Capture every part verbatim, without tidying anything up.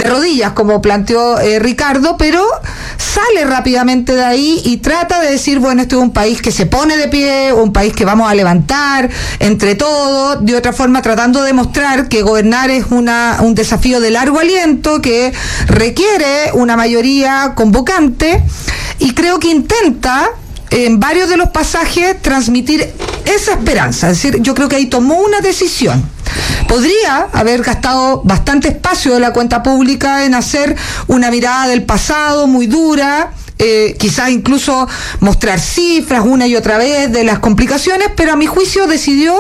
rodillas, como planteó eh, Ricardo, pero sale rápidamente de ahí y trata de decir, bueno, este es un país que se pone de pie, un país que vamos a levantar entre todos, de otra forma tratando de mostrar que gobernar es una un desafío de largo aliento, que requiere una mayoría convocante, y creo que intenta en varios de los pasajes transmitir esa esperanza. Es decir, yo creo que ahí tomó una decisión. Podría haber gastado bastante espacio de la cuenta pública en hacer una mirada del pasado muy dura, eh, quizás incluso mostrar cifras una y otra vez de las complicaciones, pero a mi juicio decidió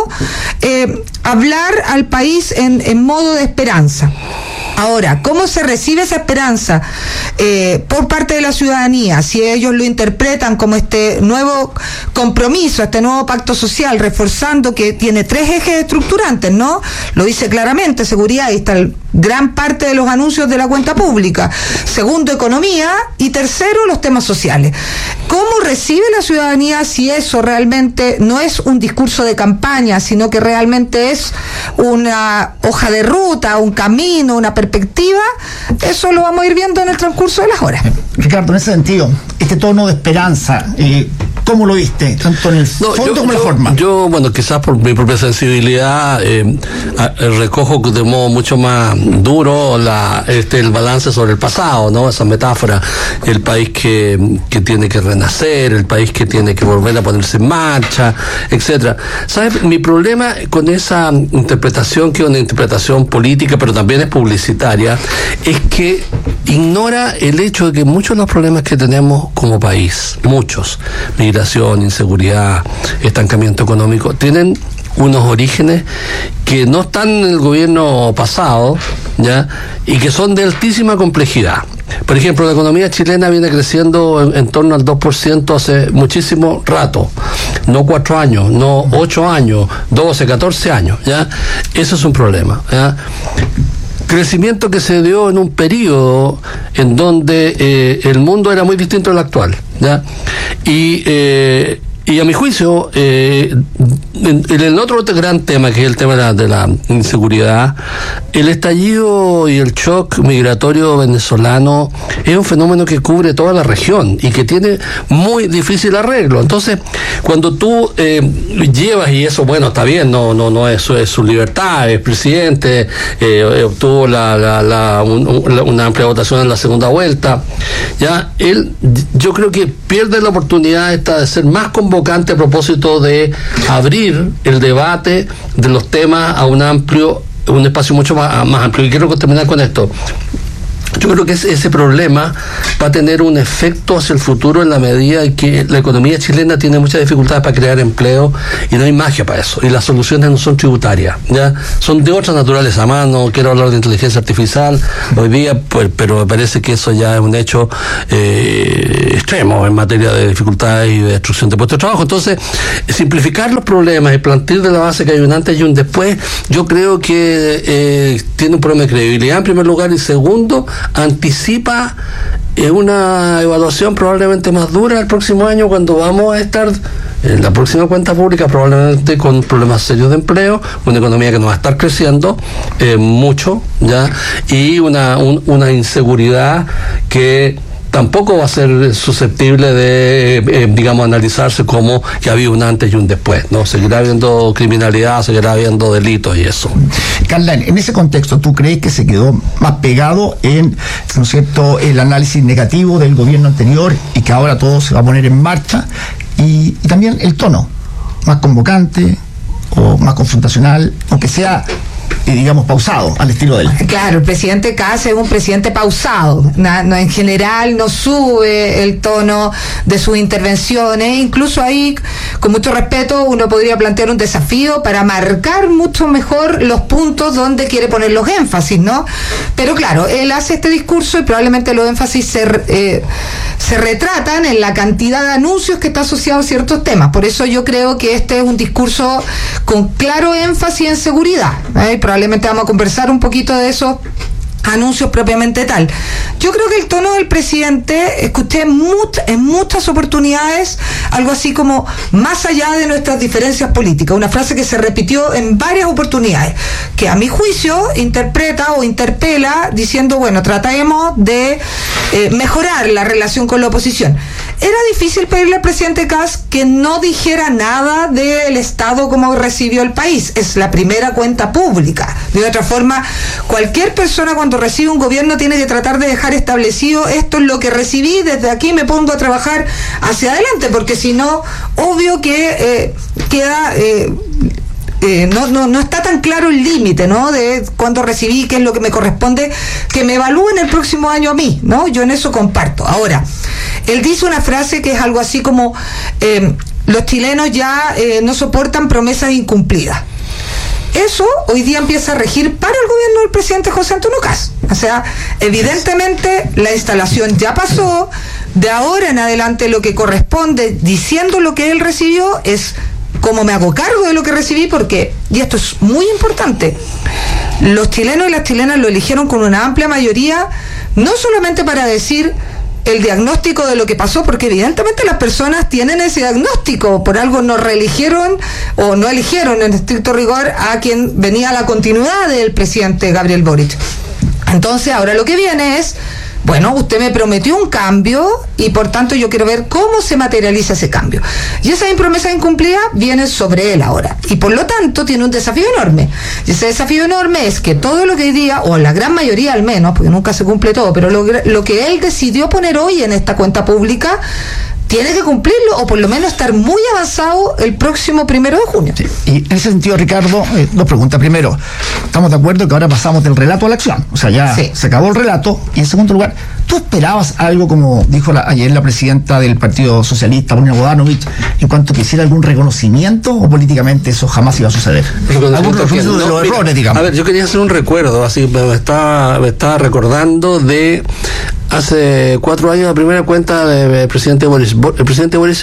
eh, hablar al país en, en modo de esperanza. Ahora, ¿cómo se recibe esa esperanza eh, por parte de la ciudadanía? Si ellos lo interpretan como este nuevo compromiso, este nuevo pacto social, reforzando que tiene tres ejes estructurantes, ¿no? Lo dice claramente, seguridad, ahí está el, gran parte de los anuncios de la cuenta pública. Segundo, economía, y tercero, los temas sociales. ¿Cómo recibe la ciudadanía si eso realmente no es un discurso de campaña, sino que realmente es una hoja de ruta, un camino, una perspectiva? Eso lo vamos a ir viendo en el transcurso de las horas. Ricardo, en ese sentido, este tono de esperanza, eh, ¿cómo lo viste? Tanto en el no, fondo yo, como en la yo, forma. Yo, bueno, quizás por mi propia sensibilidad, eh, a, recojo de modo mucho más duro la, este, el balance sobre el pasado, ¿no? Esa metáfora, el país que, que tiene que renacer, el país que tiene que volver a ponerse en marcha, etcétera. ¿Sabes? Mi problema con esa interpretación, que es una interpretación política, pero también es publicitaria, es que ignora el hecho de que muchos de los problemas que tenemos como país, muchos, migración, inseguridad, estancamiento económico, tienen unos orígenes que no están en el gobierno pasado, ¿ya? Y que son de altísima complejidad. Por ejemplo, la economía chilena viene creciendo en, en torno al dos por ciento hace muchísimo rato, no cuatro años, no ocho años, doce, catorce años, ¿ya? Eso es un problema, ¿ya? Crecimiento que se dio en un periodo en donde eh, el mundo era muy distinto al actual, ¿ya? Y eh, Y a mi juicio, eh, en, en el otro gran tema, que es el tema de la, de la inseguridad, el estallido y el shock migratorio venezolano es un fenómeno que cubre toda la región y que tiene muy difícil arreglo. Entonces, cuando tú eh, llevas, y eso, bueno, está bien, no no no eso es su libertad, es presidente, eh, obtuvo la, la, la, un, un, una amplia votación en la segunda vuelta, ya, él, yo creo que pierde la oportunidad esta de ser más convocante a propósito de abrir el debate de los temas a un amplio, un espacio mucho más, más amplio. Y quiero terminar con esto. Yo creo que ese, ese problema va a tener un efecto hacia el futuro en la medida en que la economía chilena tiene muchas dificultades para crear empleo y no hay magia para eso. Y las soluciones no son tributarias, ya son de otras naturaleza. Además, no quiero hablar de inteligencia artificial hoy día, pues, pero me parece que eso ya es un hecho eh, extremo en materia de dificultades y de destrucción de puestos de trabajo. Entonces, simplificar los problemas y plantear de la base que hay un antes y un después, yo creo que eh, tiene un problema de credibilidad en primer lugar, y segundo, anticipa eh, una evaluación probablemente más dura el próximo año, cuando vamos a estar en la próxima cuenta pública probablemente con problemas serios de empleo, una economía que no va a estar creciendo eh, mucho, ya, y una, un, una inseguridad que tampoco va a ser susceptible de, eh, digamos, analizarse como que había un antes y un después, ¿no? Seguirá habiendo criminalidad, seguirá habiendo delitos y eso. Carla, en ese contexto, ¿tú crees que se quedó más pegado en, ¿no es cierto?, el análisis negativo del gobierno anterior y que ahora todo se va a poner en marcha? Y, y también el tono, más convocante o más confrontacional, aunque sea, y digamos, pausado, al estilo de él. Claro, el presidente Kast es un presidente pausado, no, no, en general no sube el tono de sus intervenciones, incluso ahí, con mucho respeto, uno podría plantear un desafío para marcar mucho mejor los puntos donde quiere poner los énfasis, ¿no? Pero claro, él hace este discurso y probablemente los énfasis se, eh, se retratan en la cantidad de anuncios que está asociado a ciertos temas. Por eso yo creo que este es un discurso con claro énfasis en seguridad, ¿eh? Probablemente vamos a conversar un poquito de eso anuncios propiamente tal. Yo creo que el tono del presidente, escuché much, en muchas oportunidades algo así como más allá de nuestras diferencias políticas, una frase que se repitió en varias oportunidades, que a mi juicio interpreta o interpela diciendo, bueno, tratemos de eh, mejorar la relación con la oposición. Era difícil pedirle al presidente Kast que no dijera nada del Estado como recibió el país. Es la primera cuenta pública. De otra forma, cualquier persona cuando recibe un gobierno tiene que tratar de dejar establecido, esto es lo que recibí, desde aquí me pongo a trabajar hacia adelante, porque si no, obvio que eh, queda... Eh, Eh, no, no, no está tan claro el límite, ¿no? De cuánto recibí, qué es lo que me corresponde, que me evalúen el próximo año a mí, ¿no? Yo en eso comparto. Ahora, él dice una frase que es algo así como, eh, los chilenos ya eh, no soportan promesas incumplidas. Eso hoy día empieza a regir para el gobierno del presidente José Antonio Kast. O sea, evidentemente la instalación ya pasó, de ahora en adelante lo que corresponde, diciendo lo que él recibió, es como me hago cargo de lo que recibí, porque, y esto es muy importante, los chilenos y las chilenas lo eligieron con una amplia mayoría, no solamente para decir el diagnóstico de lo que pasó, porque evidentemente las personas tienen ese diagnóstico, por algo no reeligieron o no eligieron en estricto rigor a quien venía a la continuidad del presidente Gabriel Boric. Entonces ahora lo que viene es, bueno, usted me prometió un cambio y por tanto yo quiero ver cómo se materializa ese cambio. Y esa promesa incumplida viene sobre él ahora. Y por lo tanto tiene un desafío enorme. Y ese desafío enorme es que todo lo que hoy día, o la gran mayoría al menos, porque nunca se cumple todo, pero lo, lo que él decidió poner hoy en esta cuenta pública, tiene que cumplirlo, o por lo menos estar muy avanzado el próximo primero de junio. Sí. Y en ese sentido, Ricardo, eh, dos preguntas. Primero, ¿estamos de acuerdo que ahora pasamos del relato a la acción? O sea, ya sí. Se acabó el relato. Y en segundo lugar, ¿tú esperabas algo, como dijo la, ayer la presidenta del Partido Socialista, Paulina Bodanovich, en cuanto que hiciera algún reconocimiento, o políticamente eso jamás iba a suceder? ¿Algún reconocimiento de los errores, digamos? A ver, yo quería hacer un recuerdo, así me estaba, me estaba recordando de hace cuatro años la primera cuenta del presidente Boris. El presidente Boris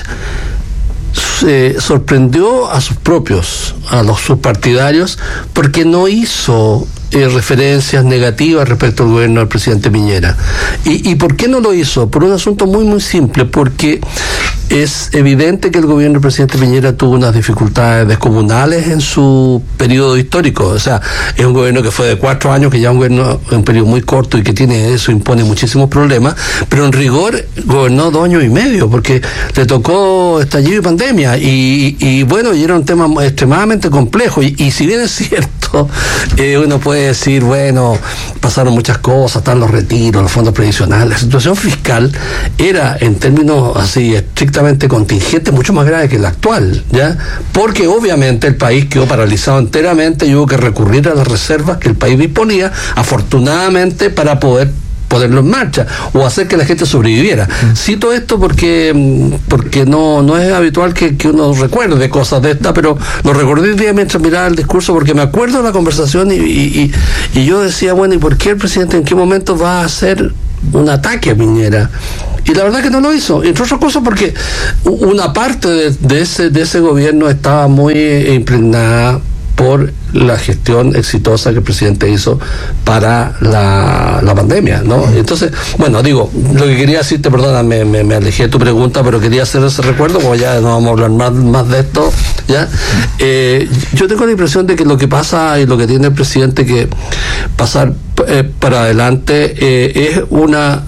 eh, sorprendió a sus propios, a los sus partidarios, porque no hizo eh, referencias negativas respecto al gobierno del presidente Piñera. ¿Y, ¿Y por qué no lo hizo? Por un asunto muy muy simple, porque es evidente que el gobierno del presidente Piñera tuvo unas dificultades descomunales en su periodo histórico. O sea, es un gobierno que fue de cuatro años, que ya un gobierno en un periodo muy corto y que tiene eso, impone muchísimos problemas, pero en rigor gobernó dos años y medio, porque le tocó estallido y pandemia, y, y bueno, y era un tema extremadamente complejo, y, y si bien es cierto, eh, uno puede decir, bueno, pasaron muchas cosas, están los retiros, los fondos previsionales, la situación fiscal era, en términos así estrictamente contingente, mucho más grave que la actual, ¿ya? Porque obviamente el país quedó paralizado enteramente y hubo que recurrir a las reservas que el país disponía, afortunadamente, para poder ponerlo en marcha o hacer que la gente sobreviviera. Mm. Cito esto porque porque no no es habitual que, que uno recuerde cosas de esta, pero lo recordé el día mientras miraba el discurso, porque me acuerdo de la conversación y, y, y yo decía, bueno, ¿y por qué el presidente en qué momento va a hacer un ataque a Piñera? Y la verdad que no lo hizo, entre otras cosas porque una parte de, de ese de ese gobierno estaba muy impregnada por la gestión exitosa que el presidente hizo para la, la pandemia, ¿no? Entonces, bueno, digo, lo que quería decirte, perdona, me, me, me alejé de tu pregunta, pero quería hacer ese recuerdo, como ya no vamos a hablar más, más de esto, ¿ya? Eh, yo tengo la impresión de que lo que pasa y lo que tiene el presidente que pasar eh, para adelante eh, es una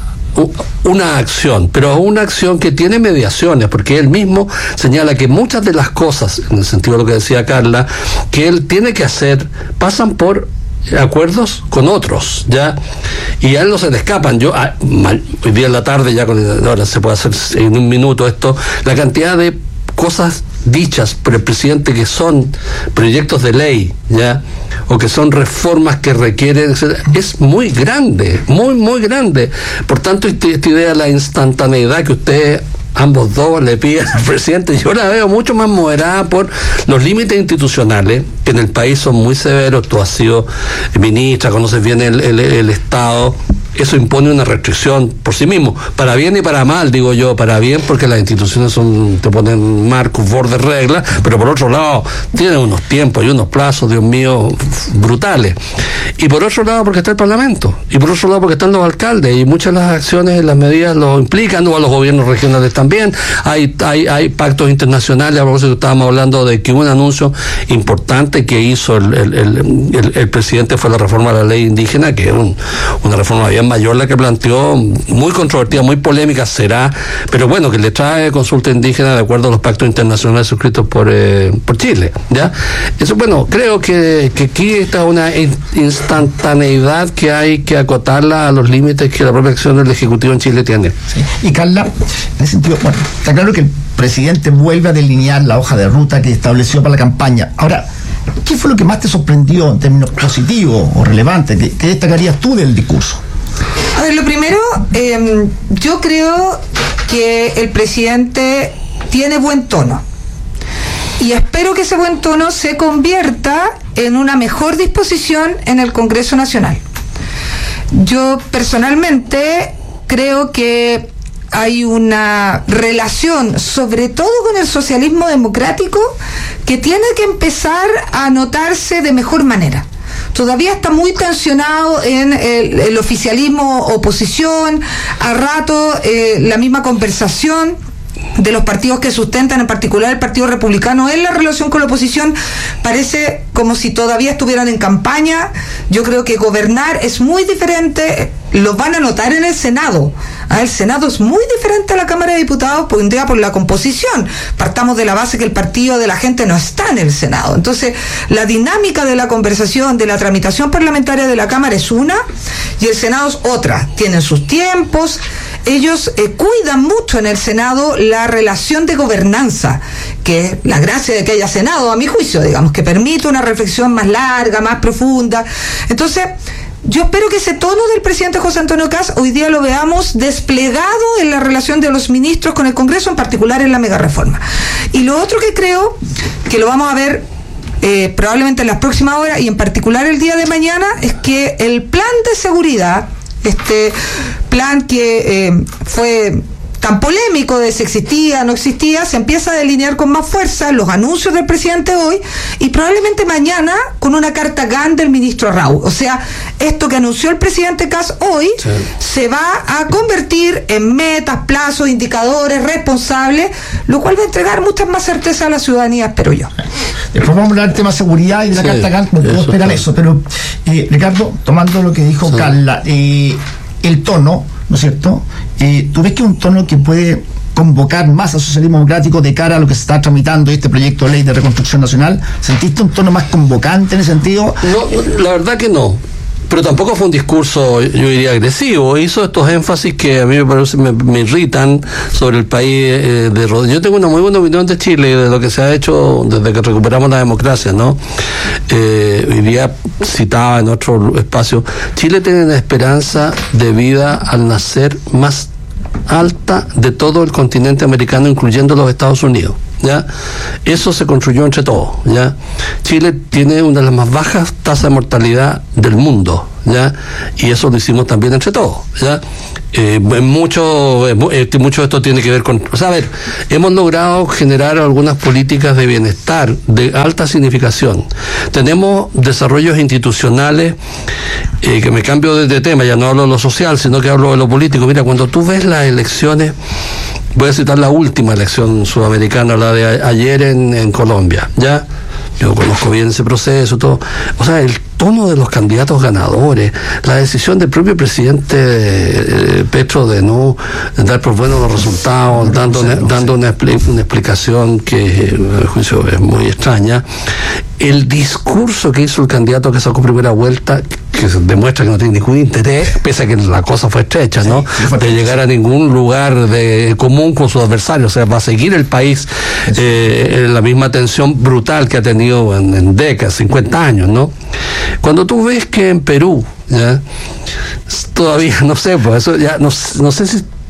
una acción, pero una acción que tiene mediaciones, porque él mismo señala que muchas de las cosas, en el sentido de lo que decía Carla, que él tiene que hacer, pasan por acuerdos con otros, ¿ya? Y a él no se le escapan. Yo, ah, mal, hoy día en la tarde, ya con, ahora se puede hacer en un minuto esto, la cantidad de cosas dichas por el presidente que son proyectos de ley, ¿ya? O que son reformas que requieren, es muy grande, muy, muy grande. Por tanto, esta, esta idea de la instantaneidad que ustedes, ambos dos, le piden al presidente, yo la veo mucho más moderada por los límites institucionales, que en el país son muy severos. Tú has sido ministra, conoces bien el, el, el Estado. eso impone una restricción por sí mismo, para bien y para mal, digo yo, para bien porque las instituciones son, te ponen marcos, bordes, reglas, pero por otro lado tienen unos tiempos y unos plazos, Dios mío, brutales. Y por otro lado porque está el Parlamento, y por otro lado porque están los alcaldes, y muchas de las acciones y las medidas lo implican, o a los gobiernos regionales también. Hay, hay, hay pactos internacionales, a propósito estábamos hablando de que un anuncio importante que hizo el, el, el, el, el presidente fue la reforma de la ley indígena, que es un, una reforma bien mayor la que planteó, muy controvertida, muy polémica será, pero bueno, que le trae consulta indígena de acuerdo a los pactos internacionales suscritos por eh, por Chile, ¿ya? Eso, bueno, creo que, que aquí está una instantaneidad que hay que acotarla a los límites que la propia acción del Ejecutivo en Chile tiene. Sí. Y Carla, en ese sentido, bueno, está claro que el presidente vuelve a delinear la hoja de ruta que estableció para la campaña. Ahora, ¿qué fue lo que más te sorprendió en términos positivos o relevantes? ¿Qué, qué destacarías tú del discurso? A ver, lo primero, eh, yo creo que el presidente tiene buen tono. Y espero que ese buen tono se convierta en una mejor disposición en el Congreso Nacional. Yo personalmente creo que hay una relación, sobre todo con el socialismo democrático, que tiene que empezar a notarse de mejor manera. Todavía está muy tensionado en el, el oficialismo oposición, a rato eh, la misma conversación de los partidos que sustentan, en particular el Partido Republicano, en la relación con la oposición, parece como si todavía estuvieran en campaña. Yo creo que gobernar es muy diferente, lo van a notar en el Senado. ¿Ah? El Senado es muy diferente a la Cámara de Diputados, por un día por la composición. Partamos de la base que el partido de la gente no está en el Senado. Entonces, la dinámica de la conversación, de la tramitación parlamentaria de la Cámara es una, y el Senado es otra. Tienen sus tiempos. Ellos eh, cuidan mucho en el Senado la relación de gobernanza, que es la gracia de que haya Senado, a mi juicio, digamos, que permite una reflexión más larga, más profunda. Entonces, yo espero que ese tono del presidente José Antonio Kast hoy día lo veamos desplegado en la relación de los ministros con el Congreso, en particular en la megareforma. Y lo otro que creo que lo vamos a ver eh, probablemente en las próximas horas, y en particular el día de mañana, es que el plan de seguridad, este plan que eh, fue tan polémico de si existía, no existía, se empieza a delinear con más fuerza, los anuncios del presidente hoy, y probablemente mañana con una carta G A N del ministro Raúl. O sea, esto que anunció el presidente Kast hoy, sí, se va a convertir en metas, plazos, indicadores, responsables, lo cual va a entregar muchas más certezas a la ciudadanía, espero yo. Después vamos a hablar del tema seguridad y de la sí, carta G A N, porque todos esperan eso, pero eh, Ricardo, tomando lo que dijo sí. Carla, eh, el tono, ¿no es cierto? Eh, ¿Tú ves que es un tono que puede convocar más al socialismo democrático de cara a lo que se está tramitando este proyecto de ley de reconstrucción nacional? ¿Sentiste un tono más convocante en ese sentido? No, la verdad que no. Pero tampoco fue un discurso, yo diría, agresivo. Hizo estos énfasis que a mí me parece, me, me irritan sobre el país eh, de Rodríguez. Yo tengo una muy buena opinión de Chile, de lo que se ha hecho desde que recuperamos la democracia, ¿no? Eh, hoy día citaba en otro espacio, Chile tiene una esperanza de vida al nacer más alta de todo el continente americano, incluyendo los Estados Unidos. ¿Ya? Eso se construyó entre todos, ¿ya? Chile tiene una de las más bajas tasas de mortalidad del mundo, ¿ya? Y eso lo hicimos también entre todos, ¿ya? Eh, mucho, eh, mucho de esto tiene que ver con, o sea, a ver, hemos logrado generar algunas políticas de bienestar de alta significación. Tenemos desarrollos institucionales, eh, que me cambio de, de tema, ya no hablo de lo social, sino que hablo de lo político. Mira, cuando tú ves las elecciones, voy a citar la última elección sudamericana, la de a, ayer en, en Colombia, ¿ya? Yo conozco bien ese proceso, todo. O sea, el tono de los candidatos ganadores, la decisión del propio presidente eh, Petro de no dar por buenos los resultados, dando una, dando una, una explicación que, a mi juicio, es muy extraña. El discurso que hizo el candidato que sacó primera vuelta, que demuestra que no tiene ningún interés, pese a que la cosa fue estrecha, ¿no? De llegar a ningún lugar de común con sus adversarios. O sea, va a seguir el país eh, en la misma tensión brutal que ha tenido en, en décadas, cincuenta años, ¿no? Cuando tú ves que en Perú, ¿ya? Todavía, no sé, pues eso ya, no, no sé si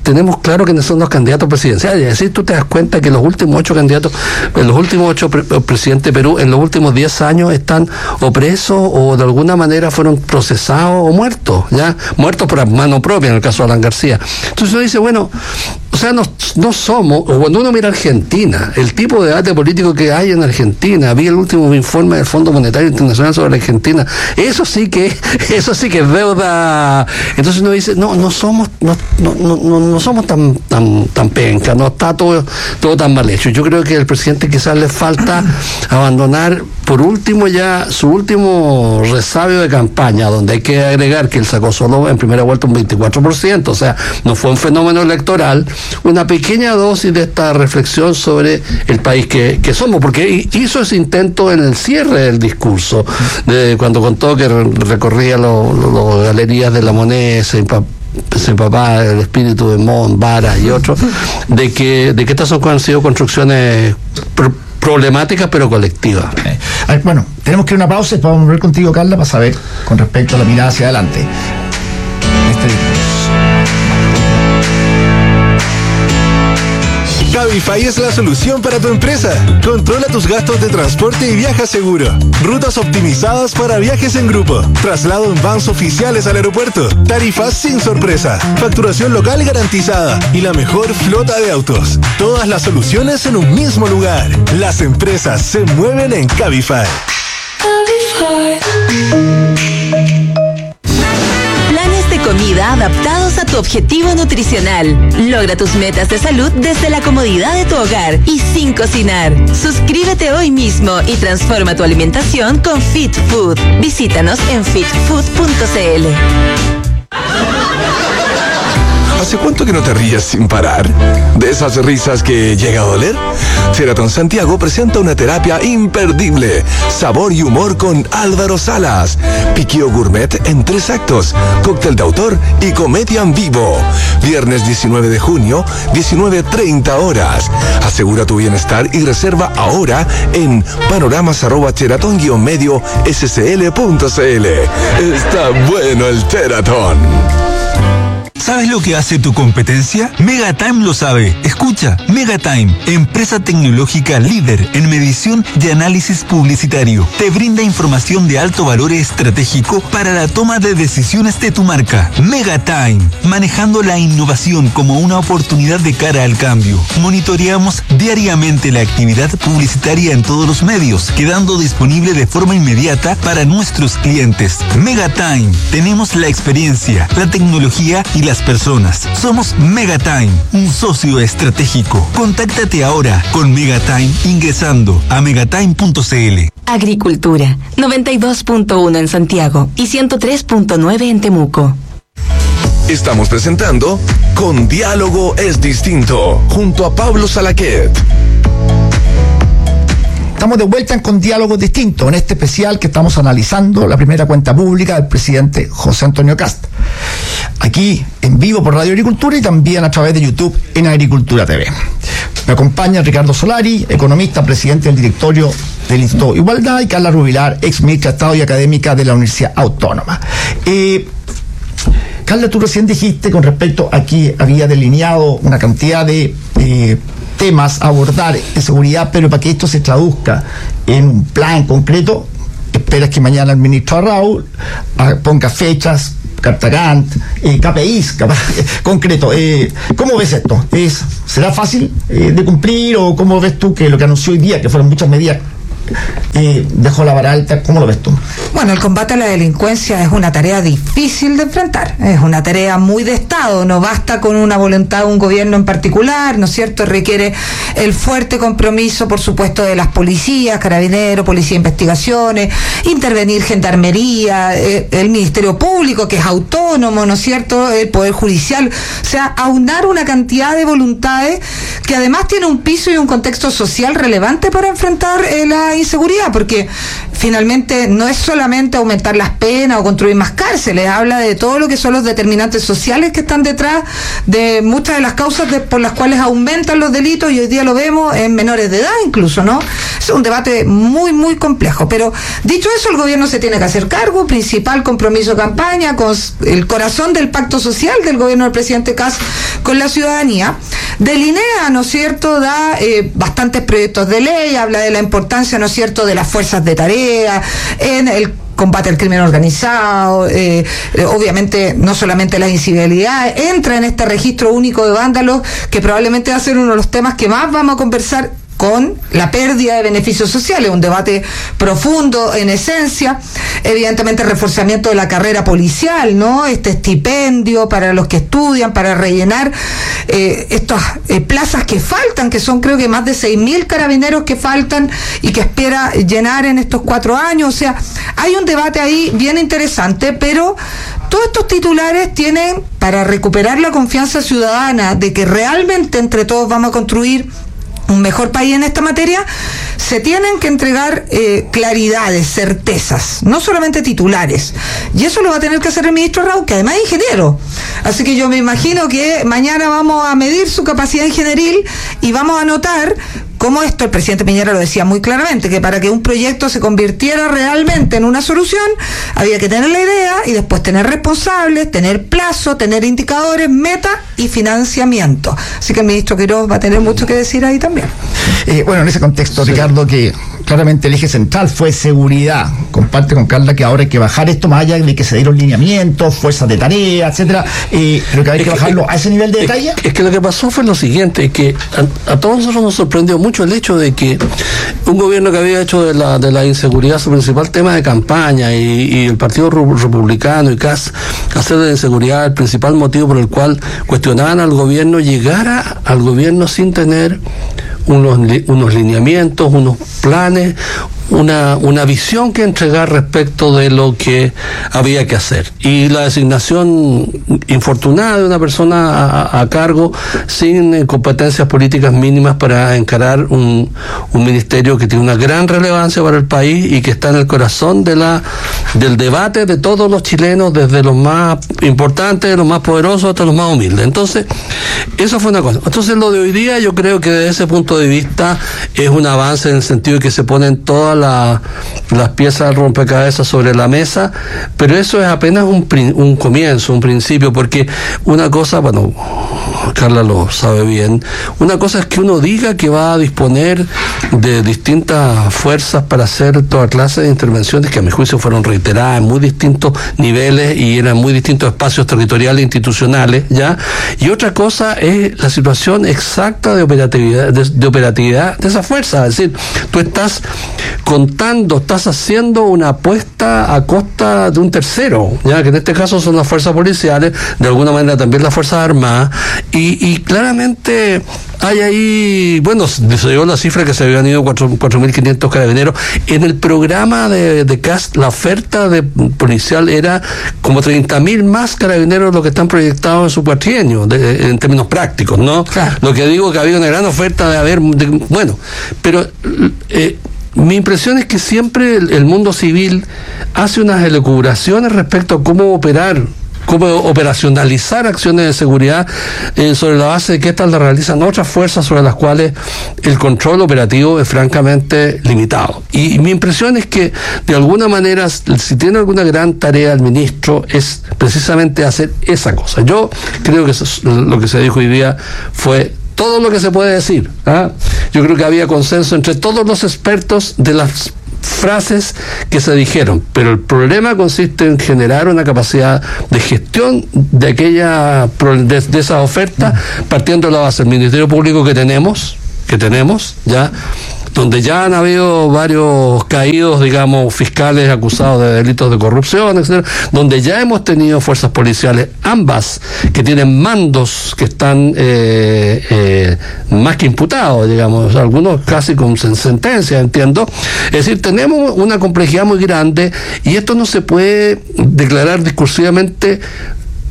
tenemos claro quiénes son los candidatos presidenciales. Es decir, tú te das cuenta que los últimos ocho candidatos, los últimos ocho pre presidentes de Perú, en los últimos diez años están o presos o de alguna manera fueron procesados o muertos, ya muertos por mano propia, en el caso de Alan García. Entonces uno dice, bueno, o sea, no, no somos, o cuando uno mira Argentina, el tipo de debate político que hay en Argentina, vi el último informe del Fondo Monetario Internacional sobre Argentina, eso sí que, eso sí que es deuda. Entonces uno dice, no, no somos, no, no, no, no somos tan, tan, tan penca, no está todo, todo tan mal hecho. Yo creo que al presidente quizás le falta abandonar, por último ya, su último resabio de campaña, donde hay que agregar que él sacó solo en primera vuelta un veinticuatro por ciento, o sea, no fue un fenómeno electoral, una pequeña dosis de esta reflexión sobre el país que, que somos, porque hizo ese intento en el cierre del discurso, de cuando contó que recorría las lo, lo galerías de La Moneda, se empapaba el espíritu de Montt, Vara y otros, de que, de que estas son, han sido construcciones pro, problemáticas pero colectivas. Eh, ver, bueno, tenemos que ir a una pausa y vamos a volver contigo, Carla, para saber con respecto a la mirada hacia adelante. Este Cabify es la solución para tu empresa. Controla tus gastos de transporte y viaja seguro. Rutas optimizadas para viajes en grupo. Traslado en vans oficiales al aeropuerto. Tarifas sin sorpresa. Facturación local garantizada. Y la mejor flota de autos. Todas las soluciones en un mismo lugar. Las empresas se mueven en Cabify. Cabify. Planes de comida adaptados a tu objetivo nutricional. Logra tus metas de salud desde la comodidad de tu hogar y sin cocinar. Suscríbete hoy mismo y transforma tu alimentación con Fit Food. Visítanos en fit food punto c l. ¿Hace cuánto que no te ríes sin parar? ¿De esas risas que llega a doler? Sheraton Santiago presenta una terapia imperdible. Sabor y humor con Álvaro Salas. Piquio Gourmet en tres actos. Cóctel de autor y comedia en vivo. Viernes diecinueve de junio, diecinueve treinta horas. Asegura tu bienestar y reserva ahora en panoramas arroba sheraton guion medio s c l punto c l. Está bueno el Sheraton. ¿Sabes lo que hace tu competencia? Megatime lo sabe. Escucha, Megatime, empresa tecnológica líder en medición y análisis publicitario. Te brinda información de alto valor estratégico para la toma de decisiones de tu marca. Megatime, manejando la innovación como una oportunidad de cara al cambio. Monitoreamos diariamente la actividad publicitaria en todos los medios, quedando disponible de forma inmediata para nuestros clientes. Megatime, tenemos la experiencia, la tecnología y las personas. Somos Megatime, un socio estratégico. Contáctate ahora con Megatime ingresando a megatime punto c l. Agricultura, noventa y dos punto uno en Santiago y ciento tres punto nueve en Temuco. Estamos presentando Con Diálogo es Distinto, junto a Pablo Salaquet. Estamos de vuelta en Con Diálogo Distinto, en este especial que estamos analizando la primera cuenta pública del presidente José Antonio Kast. Aquí en vivo por Radio Agricultura y también a través de YouTube en Agricultura T V. Me acompaña Ricardo Solari, economista, presidente del directorio del Instituto Igualdad, y Carla Rubilar, ex ministra de Estado y académica de la Universidad Autónoma. Eh, Carla, tú recién dijiste con respecto a que había delineado una cantidad de eh, temas a abordar de seguridad, pero para que esto se traduzca en un plan concreto, esperas que mañana el ministro Arrau ponga fechas, carta Gantt, eh, K P Is capaz, concreto. Eh, ¿Cómo ves esto? ¿Es, ¿Será fácil eh, de cumplir, o cómo ves tú que lo que anunció hoy día, que fueron muchas medidas, eh, dejó la vara alta? ¿Cómo lo ves tú? Bueno, el combate a la delincuencia es una tarea difícil de enfrentar, es una tarea muy de Estado, no basta con una voluntad de un gobierno en particular, ¿no es cierto? Requiere el fuerte compromiso, por supuesto, de las policías, carabineros, policía de investigaciones, intervenir gendarmería, eh, el Ministerio Público, que es autónomo, ¿no es cierto?, el Poder Judicial, o sea, aunar una cantidad de voluntades que además tiene un piso y un contexto social relevante para enfrentar eh, la inseguridad, porque finalmente no es solamente aumentar las penas o construir más cárceles, habla de todo lo que son los determinantes sociales que están detrás de muchas de las causas de, por las cuales aumentan los delitos, y hoy día lo vemos en menores de edad incluso, ¿no? Es un debate muy, muy complejo, pero dicho eso, el gobierno se tiene que hacer cargo, principal compromiso de campaña, con el corazón del pacto social del gobierno del presidente Kast con la ciudadanía, delinea, ¿no es cierto?, da eh, bastantes proyectos de ley, habla de la importancia, ¿no es cierto?, de las fuerzas de tarea, en el combate al crimen organizado, eh, eh, obviamente no solamente las incivilidades, entra en este registro único de vándalos, que probablemente va a ser uno de los temas que más vamos a conversar con la pérdida de beneficios sociales, un debate profundo en esencia, evidentemente el reforzamiento de la carrera policial, ¿no? Este estipendio para los que estudian, para rellenar eh, estas eh, plazas que faltan, que son creo que más de seis mil carabineros que faltan y que espera llenar en estos cuatro años, o sea, hay un debate ahí bien interesante, pero todos estos titulares tienen, para recuperar la confianza ciudadana de que realmente entre todos vamos a construir un mejor país en esta materia, se tienen que entregar eh, claridades, certezas, no solamente titulares. Y eso lo va a tener que hacer el ministro Raúl, que además es ingeniero. Así que yo me imagino que mañana vamos a medir su capacidad ingenieril y vamos a notar cómo esto, el presidente Piñera lo decía muy claramente, que para que un proyecto se convirtiera realmente en una solución, había que tener la idea y después tener responsables, tener plazo, tener indicadores, meta y financiamiento. Así que el ministro Quirós va a tener mucho que decir ahí también. Eh, bueno, en ese contexto, sí, Ricardo, que claramente el eje central fue seguridad. Comparte con Carla que ahora hay que bajar esto más allá de que se dieron lineamientos, fuerzas de tarea, etcétera, eh, pero que hay que, que bajarlo que, a ese nivel de es, detalle. Es que lo que pasó fue lo siguiente, que a, a todos nosotros nos sorprendió mucho el hecho de que un gobierno que había hecho de la, de la inseguridad su principal tema de campaña, y, y el Partido Republicano y Kast hacer de la inseguridad el principal motivo por el cual cuestionaban al gobierno, llegara al gobierno sin tener unos, unos lineamientos, unos planes, una, una visión que entregar respecto de lo que había que hacer. Y la designación infortunada de una persona a, a cargo sin competencias políticas mínimas para encarar un, un ministerio que tiene una gran relevancia para el país y que está en el corazón de la del debate de todos los chilenos, desde los más importantes, los más poderosos hasta los más humildes. Entonces, eso fue una cosa. Entonces, lo de hoy día, yo creo que desde ese punto de vista es un avance en el sentido de que se ponen todas la, las piezas del rompecabezas sobre la mesa, pero eso es apenas un, un comienzo, un principio, porque una cosa, bueno, Carla lo sabe bien, una cosa es que uno diga que va a disponer de distintas fuerzas para hacer toda clase de intervenciones que a mi juicio fueron reiteradas en muy distintos niveles y eran muy distintos espacios territoriales e institucionales, ¿ya? Y otra cosa es la situación exacta de operatividad de, de operatividad de esa fuerza, es decir, tú estás contando, estás haciendo una apuesta a costa de un tercero, ya que en este caso son las fuerzas policiales, de alguna manera también las fuerzas armadas, y, y claramente hay ahí, bueno, se dio la cifra que se habían ido cuatro mil quinientos carabineros. En el programa de, de Kast, la oferta de policial era como treinta mil más carabineros lo que están proyectados en su cuatrienio, de, en términos prácticos, ¿no? Claro. Lo que digo que había una gran oferta de haber, de, bueno, pero eh, mi impresión es que siempre el, el mundo civil hace unas elucubraciones respecto a cómo operar, cómo operacionalizar acciones de seguridad eh, sobre la base de que estas las realizan otras fuerzas sobre las cuales el control operativo es francamente limitado. Y, y mi impresión es que de alguna manera, si tiene alguna gran tarea el ministro, es precisamente hacer esa cosa. Yo creo que eso, lo que se dijo hoy día fue todo lo que se puede decir, ¿ah? Yo creo que había consenso entre todos los expertos de las frases que se dijeron, pero el problema consiste en generar una capacidad de gestión de aquella de, de esa oferta, partiendo de la base del Ministerio Público que tenemos, que tenemos ya, donde ya han habido varios caídos, digamos, fiscales acusados de delitos de corrupción, etcétera, donde ya hemos tenido fuerzas policiales, ambas, que tienen mandos que están eh, eh, más que imputados, digamos, algunos casi con sentencia, entiendo. Es decir, tenemos una complejidad muy grande y esto no se puede declarar discursivamente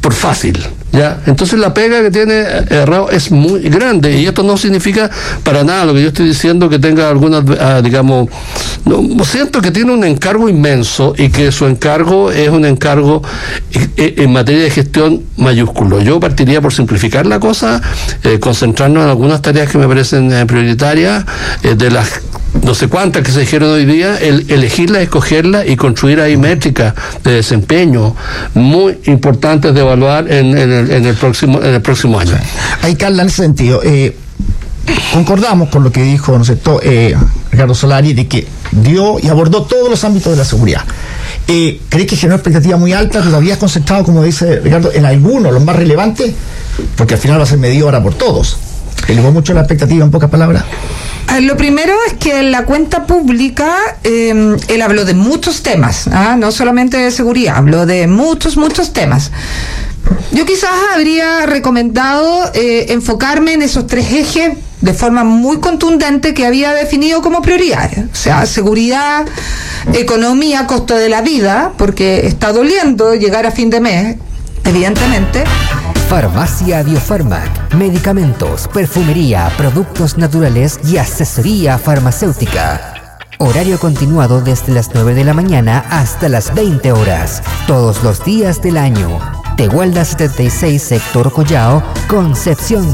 por fácil. ¿Ya? Entonces la pega que tiene Errao es muy grande, y esto no significa para nada lo que yo estoy diciendo que tenga alguna, ah, digamos, no, siento que tiene un encargo inmenso y que su encargo es un encargo eh, en materia de gestión mayúsculo. Yo partiría por simplificar la cosa, eh, concentrarnos en algunas tareas que me parecen eh, prioritarias, eh, de las no sé cuántas que se dijeron hoy día, el elegirlas, escogerlas y construir ahí métricas de desempeño muy importantes de evaluar en, en, el, en el próximo en el próximo año. Ahí, Carla, en ese sentido, eh, concordamos con lo que dijo, ¿no es cierto?, eh, Ricardo Solari, de que dio y abordó todos los ámbitos de la seguridad. Eh, ¿Crees que generó expectativas muy altas? ¿Lo habías concentrado, como dice Ricardo, en algunos, los más relevantes? Porque al final va a ser medido ahora por todos. ¿Elevó mucho la expectativa, en pocas palabras? Lo primero es que en la cuenta pública eh, él habló de muchos temas, ¿ah? No solamente de seguridad, habló de muchos, muchos temas. Yo quizás habría recomendado eh, enfocarme en esos tres ejes de forma muy contundente que había definido como prioridades. O sea, seguridad, economía, costo de la vida, porque está doliendo llegar a fin de mes, evidentemente. Farmacia Biofarmac, medicamentos, perfumería, productos naturales y asesoría farmacéutica. Horario continuado desde las nueve de la mañana hasta las veinte horas, todos los días del año. Tehuelda setenta y seis, Sector Collao, Concepción.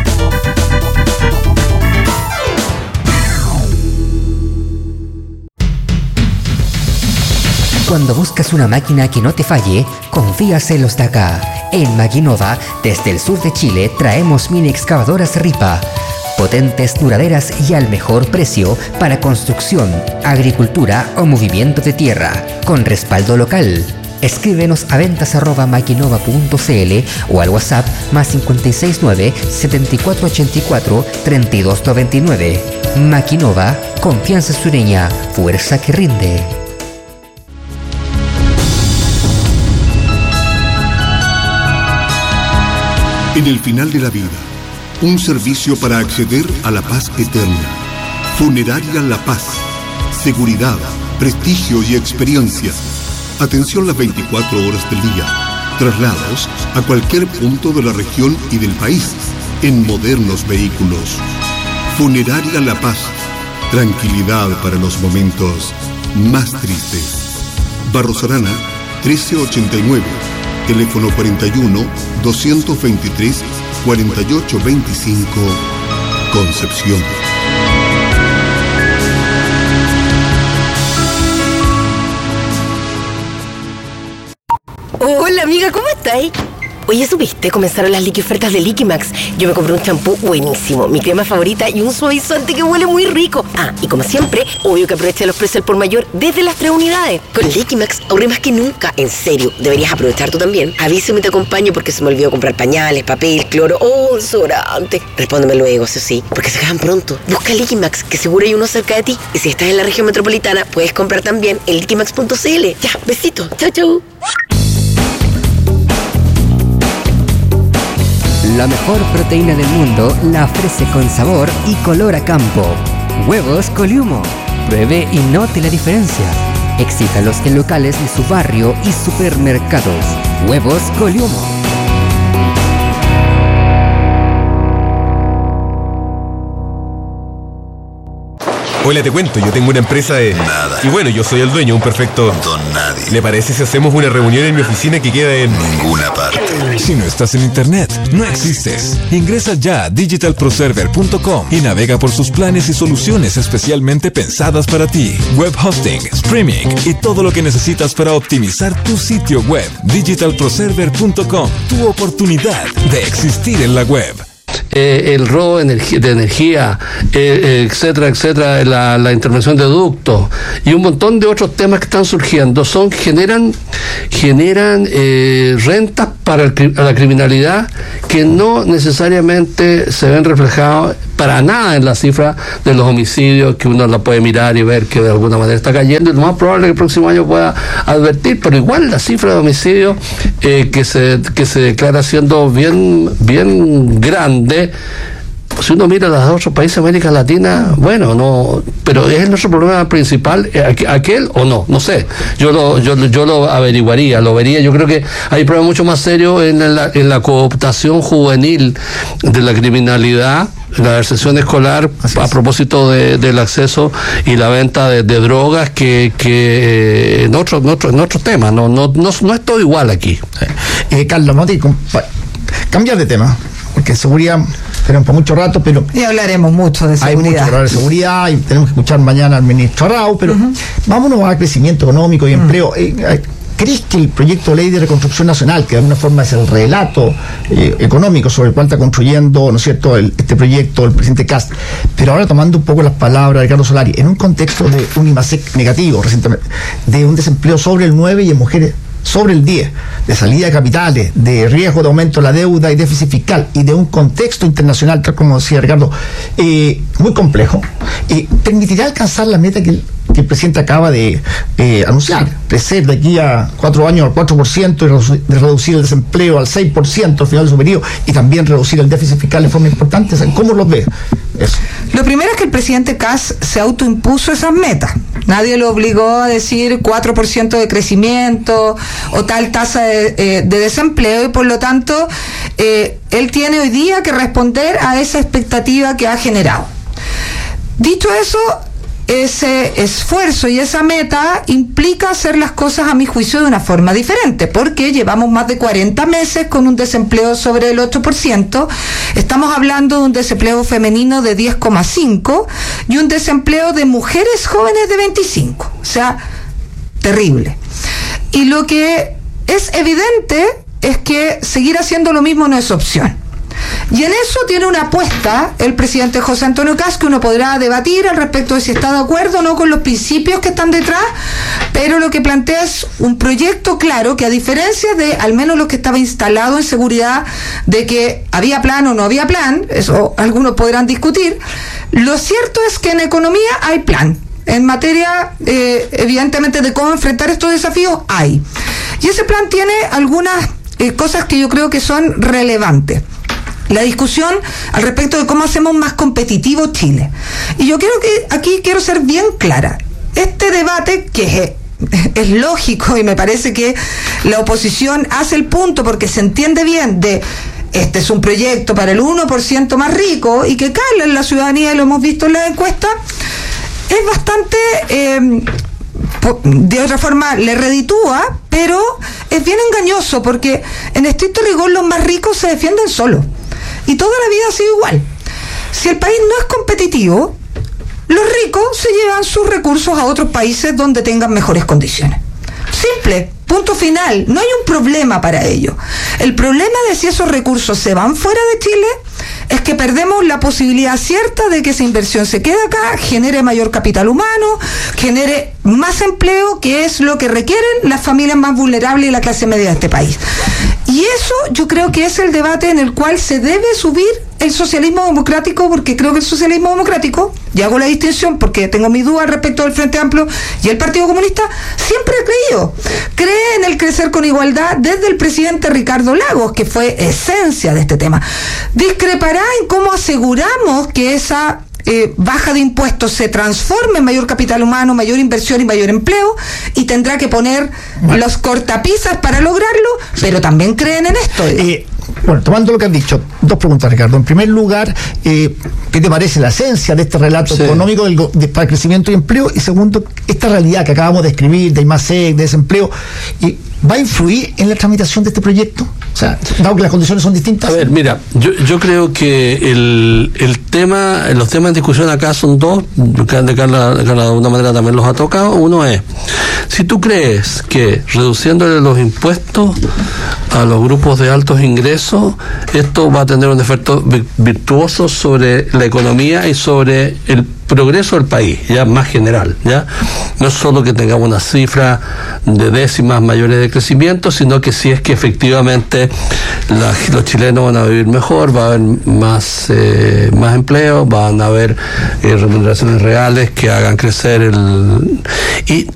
Cuando buscas una máquina que no te falle, confías en los de acá. En Maquinova, desde el sur de Chile, traemos mini excavadoras Ripa. Potentes, duraderas y al mejor precio para construcción, agricultura o movimiento de tierra, con respaldo local. Escríbenos a ventas arroba maquinova punto cl o al WhatsApp más cinco seis nueve, siete cuatro ocho cuatro, tres dos nueve nueve. Maquinova, confianza sureña, fuerza que rinde. En el final de la vida, un servicio para acceder a la paz eterna. Funeraria La Paz. Seguridad, prestigio y experiencia. Atención las veinticuatro horas del día. Traslados a cualquier punto de la región y del país en modernos vehículos. Funeraria La Paz. Tranquilidad para los momentos más tristes. Barros Arana, trece ochenta y nueve. Teléfono cuarenta y uno, doscientos veintitrés, cuarenta y ocho veinticinco, Concepción. Hola amiga, ¿cómo estáis? Oye, ¿supiste? Comenzaron las liqui ofertas de Liquimax. Yo me compré un champú buenísimo, mi crema favorita y un suavizante que huele muy rico. Ah, y como siempre, obvio que aproveché los precios al por mayor desde las tres unidades. Con Liquimax ahorré más que nunca. En serio, deberías aprovechar tú también. Avísame y te acompaño porque se me olvidó comprar pañales, papel, cloro o desodorante. Respóndeme luego, eso sí, porque se acaban pronto. Busca Liquimax, que seguro hay uno cerca de ti. Y si estás en la región metropolitana, puedes comprar también en liquimax punto cl. Ya, besito. Chau, chau. La mejor proteína del mundo la ofrece con sabor y color a campo. Huevos Coliumo. Pruebe y note la diferencia. Exíjalos en locales de su barrio y supermercados. Huevos Coliumo. Hola, te cuento, yo tengo una empresa de... Nada. Y bueno, yo soy el dueño, un perfecto... Don nadie. ¿Le parece si hacemos una reunión en mi oficina que queda en... Ninguna parte. Si no estás en internet, no existes. Ingresa ya a digital pro server punto com y navega por sus planes y soluciones especialmente pensadas para ti. Web hosting, streaming y todo lo que necesitas para optimizar tu sitio web. digital pro server punto com, tu oportunidad de existir en la web. Eh, el robo de energía, de energía eh, etcétera, etcétera, la, la intervención de ductos y un montón de otros temas que están surgiendo, son generan generan eh, rentas para el, la criminalidad que no necesariamente se ven reflejados para nada en la cifra de los homicidios, que uno la puede mirar y ver que de alguna manera está cayendo, y lo más probable es que el próximo año pueda advertir, pero igual la cifra de homicidios eh, que se que se declara siendo bien bien grande, si uno mira los otros países de América Latina, bueno, no, pero ¿es nuestro problema principal aquel o no? No sé, yo lo, yo, yo lo averiguaría, lo vería. Yo creo que hay problemas mucho más serios en la, en la cooptación juvenil de la criminalidad, la deserción escolar a propósito de, del acceso y la venta de, de drogas que, que en otros en otro, en otro temas, no, no, no, no es todo igual aquí. Eh, Carlos, no te cambiar de tema, porque seguridad tenemos por mucho rato, pero y hablaremos mucho de seguridad. Hay mucho que hablar de seguridad y tenemos que escuchar mañana al ministro Arrau, pero uh-huh. vámonos a crecimiento económico y uh-huh. empleo. Eh, ¿Crees que el proyecto de ley de reconstrucción nacional, que de alguna forma es el relato eh, económico sobre el cual está construyendo, ¿no es cierto?, el, este proyecto el presidente Kast, pero ahora tomando un poco las palabras de Carlos Solari, en un contexto de un IMASEC negativo recientemente, de un desempleo sobre el nueve y en mujeres sobre el diez, de salida de capitales, de riesgo de aumento de la deuda y déficit fiscal, y de un contexto internacional, tal como decía Ricardo, eh, muy complejo, eh, ¿permitirá alcanzar la meta que el, que el presidente acaba de eh, anunciar? Crecer de aquí a cuatro años al cuatro por ciento y reducir, de reducir el desempleo al seis por ciento al final de su periodo, y también reducir el déficit fiscal de forma importante. ¿Cómo lo ves? Eso. Lo primero es que el presidente Kast se autoimpuso esas metas. Nadie lo obligó a decir cuatro por ciento de crecimiento o tal tasa de, eh, de desempleo, y por lo tanto eh, él tiene hoy día que responder a esa expectativa que ha generado. Dicho eso, ese esfuerzo y esa meta implica hacer las cosas, a mi juicio, de una forma diferente, porque llevamos más de cuarenta meses con un desempleo sobre el ocho por ciento, estamos hablando de un desempleo femenino de diez coma cinco y un desempleo de mujeres jóvenes de veinticinco, o sea, terrible. Y lo que es evidente es que seguir haciendo lo mismo no es opción. Y en eso tiene una apuesta el presidente José Antonio Kast, que uno podrá debatir al respecto de si está de acuerdo o no con los principios que están detrás, pero lo que plantea es un proyecto claro que, a diferencia de al menos lo que estaba instalado en seguridad, de que había plan o no había plan, eso algunos podrán discutir, lo cierto es que en economía hay plan. En materia, eh, evidentemente, de cómo enfrentar estos desafíos, hay. Y ese plan tiene algunas eh, cosas que yo creo que son relevantes. La discusión al respecto de cómo hacemos más competitivo Chile. Y yo quiero que aquí quiero ser bien clara. Este debate, que es, es lógico, y me parece que la oposición hace el punto porque se entiende bien de este es un proyecto para el uno por ciento más rico y que cala en la ciudadanía, y lo hemos visto en la encuesta, es bastante, eh, de otra forma le reditúa, pero es bien engañoso porque en estricto rigor los más ricos se defienden solos. Y toda la vida ha sido igual. Si el país no es competitivo, los ricos se llevan sus recursos a otros países donde tengan mejores condiciones. Simple, punto final. No hay un problema para ello. El problema de si esos recursos se van fuera de Chile es que perdemos la posibilidad cierta de que esa inversión se quede acá, genere mayor capital humano, genere más empleo, que es lo que requieren las familias más vulnerables y la clase media de este país. Y eso yo creo que es el debate en el cual se debe subir el socialismo democrático, porque creo que el socialismo democrático, y hago la distinción porque tengo mis dudas respecto del Frente Amplio y el Partido Comunista, siempre ha creído, cree en el crecer con igualdad desde el presidente Ricardo Lagos, que fue esencia de este tema. Discrepará en cómo aseguramos que esa Eh, baja de impuestos se transforme en mayor capital humano, mayor inversión y mayor empleo, y tendrá que poner bueno. los cortapisas para lograrlo, pero también creen en esto. Eh, bueno, tomando lo que has dicho, dos preguntas, Ricardo. En primer lugar, eh, ¿qué te parece la esencia de este relato sí. económico del, de, para el crecimiento y empleo? Y segundo, esta realidad que acabamos de escribir, de IMASEC, de desempleo, y ¿va a influir en la tramitación de este proyecto? O sea, dado que las condiciones son distintas. A ver, mira, yo, yo creo que el, el tema, los temas en discusión acá son dos, que de Carla, de alguna manera también los ha tocado. Uno es, si tú crees que reduciéndole los impuestos a los grupos de altos ingresos, esto va a tener un efecto virtuoso sobre la economía y sobre el progreso del país, ya más general, ya no es solo que tengamos una cifra de décimas mayores de crecimiento, sino que si es que efectivamente la, los chilenos van a vivir mejor, va a haber más eh, más empleo, van a haber eh, remuneraciones reales que hagan crecer el y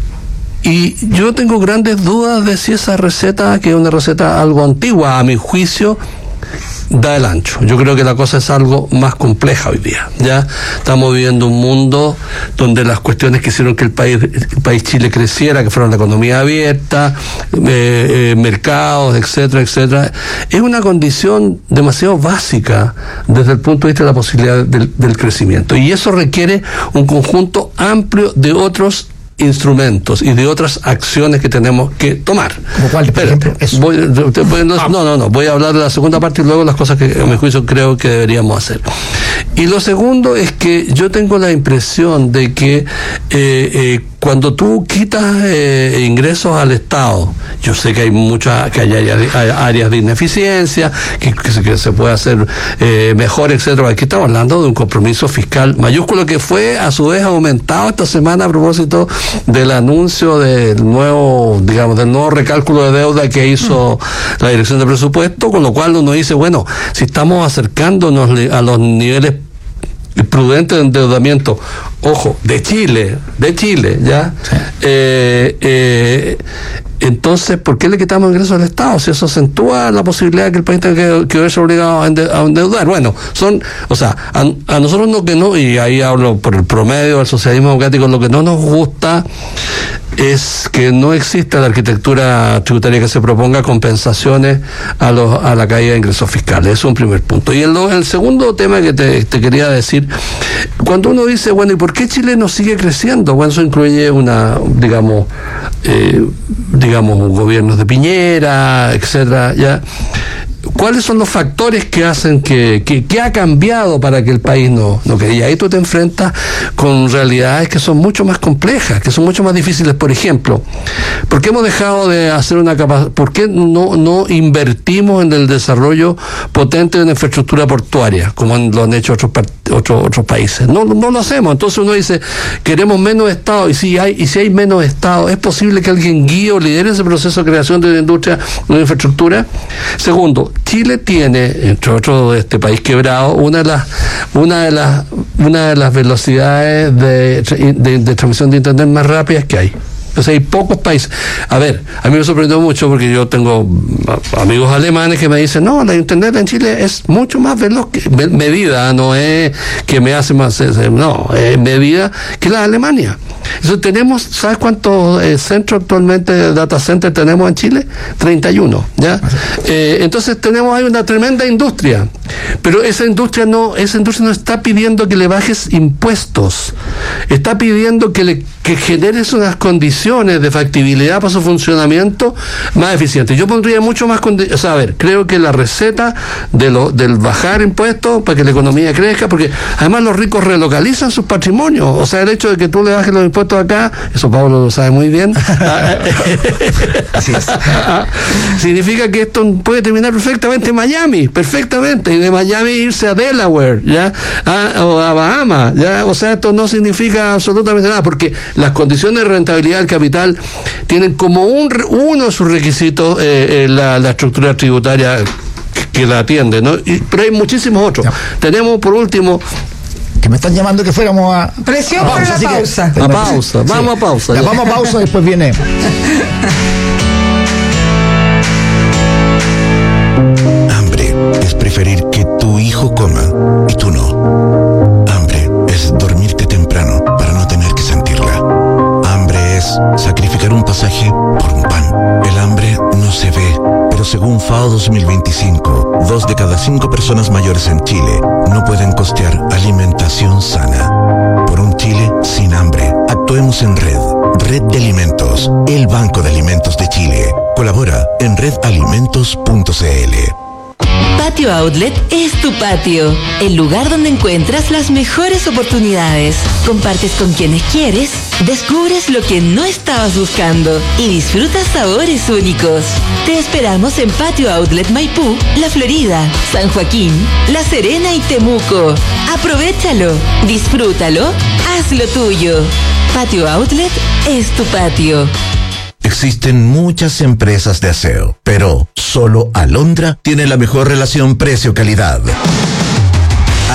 y yo tengo grandes dudas de si esa receta, que es una receta algo antigua a mi juicio, da el ancho. Yo creo que la cosa es algo más compleja hoy día. Ya estamos viviendo un mundo donde las cuestiones que hicieron que el país, el país Chile creciera, que fueron la economía abierta, eh, eh, mercados, etcétera, etcétera, es una condición demasiado básica desde el punto de vista de la posibilidad del, del crecimiento. Y eso requiere un conjunto amplio de otros instrumentos y de otras acciones que tenemos que tomar. ¿Como cuál, por ejemplo? Eso. Voy, voy, no, no, no, no, voy a hablar de la segunda parte y luego las cosas que a mi juicio creo que deberíamos hacer. Y lo segundo es que yo tengo la impresión de que eh, eh, cuando tú quitas eh, ingresos al Estado, yo sé que hay muchas, que hay áreas de ineficiencia, que, que, se, que se puede hacer eh, mejor, etcétera. Aquí estamos hablando de un compromiso fiscal mayúsculo que fue a su vez aumentado esta semana a propósito del anuncio del nuevo, digamos, del nuevo recálculo de deuda que hizo la Dirección de Presupuesto, con lo cual uno dice, bueno, si estamos acercándonos a los niveles prudentes de endeudamiento, ojo, de Chile, de Chile, ¿ya? Sí. Eh, eh, entonces, ¿por qué le quitamos ingresos al Estado? Si eso acentúa la posibilidad de que el país tenga que, que verse obligado a endeudar. Bueno, son, o sea, a, a nosotros lo que no, y ahí hablo por el promedio del socialismo democrático, lo que no nos gusta es que no exista la arquitectura tributaria que se proponga compensaciones a los a la caída de ingresos fiscales. Eso es un primer punto. Y el, el segundo tema que te, te quería decir, cuando uno dice, bueno, ¿y por qué Chile no sigue creciendo? Bueno, eso incluye una, digamos, eh, digamos, gobiernos de Piñera, etcétera, ya. ¿Cuáles son los factores que hacen que, que, que ha cambiado para que el país no, no quede? Y ahí tú te enfrentas con realidades que son mucho más complejas, que son mucho más difíciles. Por ejemplo, ¿por qué hemos dejado de hacer una capacidad? ¿Por qué no, no invertimos en el desarrollo potente de una infraestructura portuaria, como lo han hecho otros, otros, otros países? No, no lo hacemos. Entonces uno dice, queremos menos Estado, y si hay, y si hay menos Estado, ¿es posible que alguien guíe o lidere ese proceso de creación de una industria, de una infraestructura? Segundo, Chile tiene, entre otros, este país quebrado, una de las una de las una de las velocidades de, de, de transmisión de internet más rápidas que hay. O sea, hay pocos países. A ver, a mí me sorprendió mucho porque yo tengo amigos alemanes que me dicen, no, la internet en Chile es mucho más veloz, que, medida, no es que me hace más, no, es medida que la de Alemania. Entonces tenemos, ¿sabes cuántos eh, centros actualmente de data center tenemos en Chile? treinta y uno, ¿ya? Eh, entonces tenemos ahí una tremenda industria, pero esa industria no, esa industria no está pidiendo que le bajes impuestos, está pidiendo que le que generes unas condiciones de factibilidad para su funcionamiento más eficientes. Yo pondría mucho más, condi- o sea, a ver, creo que la receta de lo, del bajar impuestos para que la economía crezca, porque además los ricos relocalizan sus patrimonios, o sea, el hecho de que tú le bajes los impuestos acá, eso Pablo lo sabe muy bien, así es. Significa que esto puede terminar perfectamente en Miami, perfectamente, y de Miami irse a Delaware, ya, a, o a Bahamas, ya, o sea, esto no significa absolutamente nada, porque las condiciones de rentabilidad del capital tienen como un, uno de sus requisitos eh, eh, la, la estructura tributaria que, que la atiende, ¿no? Y, pero hay muchísimos otros. Ya. Tenemos, por último, que me están llamando que fuéramos a presión a para la pausa. Que, a pausa, sí. Vamos a pausa. Ya, vamos a pausa, después viene. Hambre es preferir que tu hijo coma y tú no. Hambre es dormirte temprano para no tener que sentirla. Hambre es sacrificar un pasaje por un pan. El hambre no se ve, pero según FAO dos mil veinticinco, dos de cada cinco personas mayores en Chile no pueden costear alimentación sana. Por un Chile sin hambre, actuemos en red. Red de Alimentos, el Banco de Alimentos de Chile. Colabora en red alimentos punto c l. Patio Outlet es tu patio, el lugar donde encuentras las mejores oportunidades, compartes con quienes quieres, descubres lo que no estabas buscando y disfrutas sabores únicos. Te esperamos en Patio Outlet Maipú, La Florida, San Joaquín, La Serena y Temuco. Aprovéchalo, disfrútalo, hazlo tuyo. Patio Outlet es tu patio. Existen muchas empresas de aseo, pero solo Alondra tiene la mejor relación precio-calidad.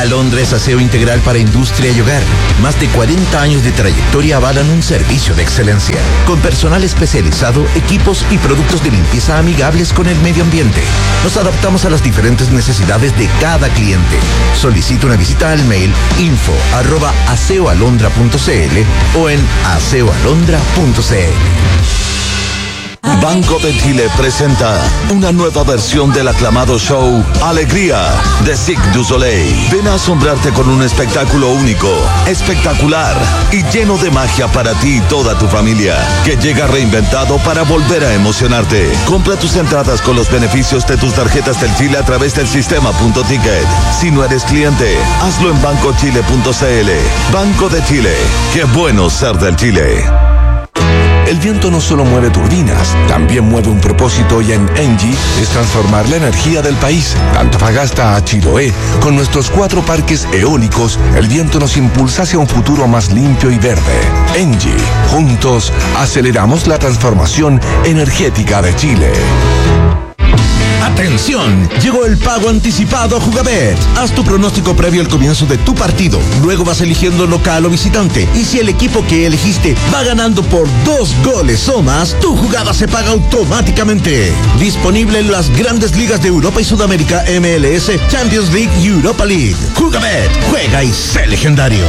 Alondra es aseo integral para industria y hogar. Más de cuarenta años de trayectoria avalan un servicio de excelencia, con personal especializado, equipos y productos de limpieza amigables con el medio ambiente. Nos adaptamos a las diferentes necesidades de cada cliente. Solicita una visita al mail info arroba aseoalondra punto cl o en aseoalondra punto cl. Banco de Chile presenta una nueva versión del aclamado show Alegría de Cirque du Soleil. Ven a asombrarte con un espectáculo único, espectacular y lleno de magia para ti y toda tu familia, que llega reinventado para volver a emocionarte. Compra tus entradas con los beneficios de tus tarjetas del Chile a través del sistema Punto Ticket. Si no eres cliente, hazlo en banco chile punto cl. Banco de Chile. Qué bueno ser del Chile. El viento no solo mueve turbinas, también mueve un propósito, y en Engie es transformar la energía del país, de Antofagasta a Chiloé. Con nuestros cuatro parques eólicos, el viento nos impulsa hacia un futuro más limpio y verde. Engie, juntos aceleramos la transformación energética de Chile. ¡Atención! Llegó el pago anticipado a Jugabet. Haz tu pronóstico previo al comienzo de tu partido. Luego vas eligiendo local o visitante. Y si el equipo que elegiste va ganando por dos goles o más, tu jugada se paga automáticamente. Disponible en las grandes ligas de Europa y Sudamérica, M L S, Champions League y Europa League. Jugabet. Juega y sé legendario.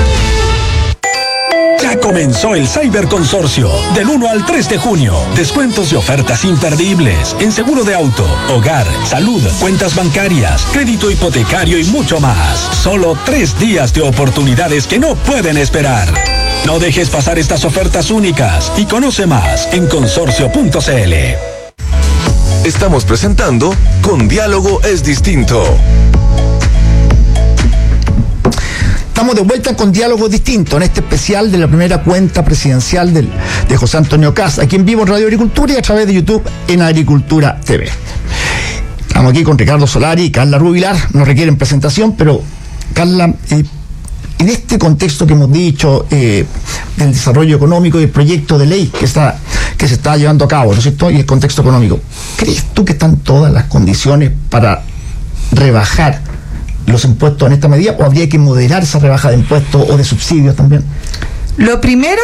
Ya comenzó el Cyber Consorcio, del uno al tres de junio. Descuentos y ofertas imperdibles en seguro de auto, hogar, salud, cuentas bancarias, crédito hipotecario y mucho más. Solo tres días de oportunidades que no pueden esperar. No dejes pasar estas ofertas únicas y conoce más en consorcio punto cl. Estamos presentando Con Diálogo es Distinto. Estamos de vuelta con Diálogo Distinto en este especial de la primera cuenta presidencial del, de José Antonio Kast, aquí en vivo en Radio Agricultura y a través de YouTube en Agricultura T V. Estamos aquí con Ricardo Solari y Carla Rubilar, no requieren presentación, pero Carla, eh, en este contexto que hemos dicho eh, del desarrollo económico y el proyecto de ley que está que se está llevando a cabo, ¿no es cierto? Y el contexto económico, ¿crees tú que están todas las condiciones para rebajar los impuestos en esta medida, o habría que moderar esa rebaja de impuestos o de subsidios también? Lo primero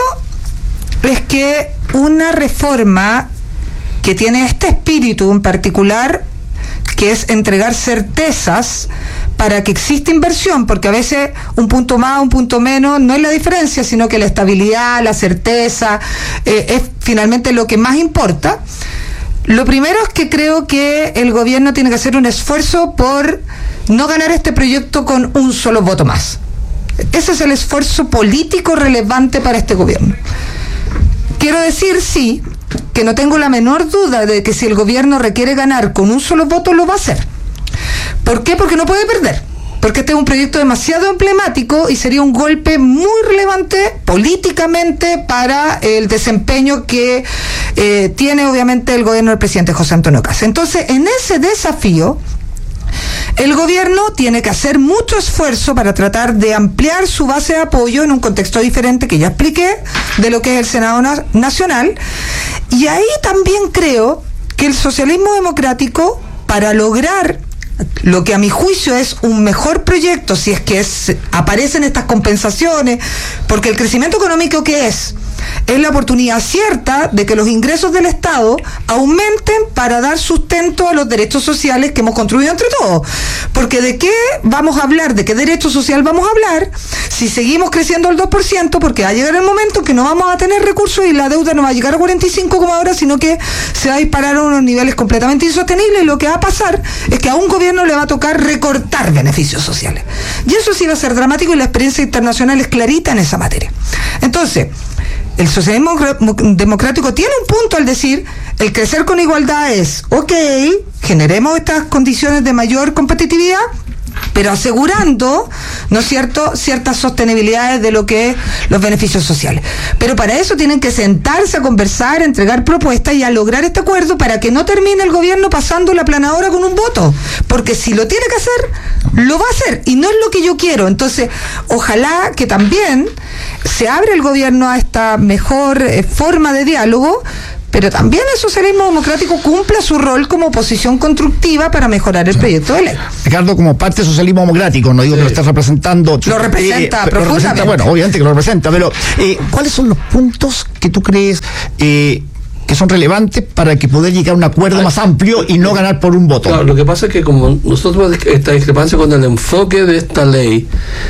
es que una reforma que tiene este espíritu en particular, que es entregar certezas para que exista inversión, porque a veces un punto más, un punto menos, no es la diferencia, sino que la estabilidad, la certeza, eh, es finalmente lo que más importa. Lo primero es que creo que el gobierno tiene que hacer un esfuerzo por no ganar este proyecto con un solo voto más. Ese es el esfuerzo político relevante para este gobierno. Quiero decir, sí, que no tengo la menor duda de que si el gobierno requiere ganar con un solo voto, lo va a hacer. ¿Por qué? Porque no puede perder. Porque este es un proyecto demasiado emblemático y sería un golpe muy relevante políticamente para el desempeño que eh, tiene obviamente el gobierno del presidente José Antonio Kast. Entonces, en ese desafío, el gobierno tiene que hacer mucho esfuerzo para tratar de ampliar su base de apoyo en un contexto diferente que ya expliqué de lo que es el Senado na- Nacional. Y ahí también creo que el socialismo democrático, para lograr lo que a mi juicio es un mejor proyecto, si es que es, aparecen estas compensaciones, porque el crecimiento económico que es, es la oportunidad cierta de que los ingresos del Estado aumenten para dar sustento a los derechos sociales que hemos construido entre todos. Porque ¿de qué vamos a hablar? ¿De qué derecho social vamos a hablar si seguimos creciendo al dos por ciento? Porque va a llegar el momento que no vamos a tener recursos y la deuda no va a llegar a cuarenta y cinco como ahora, sino que se va a disparar a unos niveles completamente insostenibles, y lo que va a pasar es que a un gobierno le va a tocar recortar beneficios sociales. Y eso sí va a ser dramático, y la experiencia internacional es clarita en esa materia. Entonces, el socialismo democrático tiene un punto al decir, el crecer con igualdad es, ok, generemos estas condiciones de mayor competitividad, pero asegurando, ¿no es cierto?, ciertas sostenibilidades de lo que es los beneficios sociales. Pero para eso tienen que sentarse a conversar, a entregar propuestas y a lograr este acuerdo para que no termine el gobierno pasando la planadora con un voto. Porque si lo tiene que hacer, lo va a hacer, y no es lo que yo quiero. Entonces, ojalá que también se abra el gobierno a esta mejor eh, forma de diálogo, pero también el socialismo democrático cumpla su rol como oposición constructiva para mejorar el sí. proyecto de ley. Ricardo, como parte del socialismo democrático, no digo sí. que lo estás representando. Lo representa eh, profundamente. Lo representa, bueno, obviamente que lo representa, pero eh, ¿cuáles son los puntos que tú crees eh, que son relevantes para que poder llegar a un acuerdo Ay, más amplio y no ganar por un voto? Claro, lo que pasa es que como nosotros esta discrepancia con el enfoque de esta ley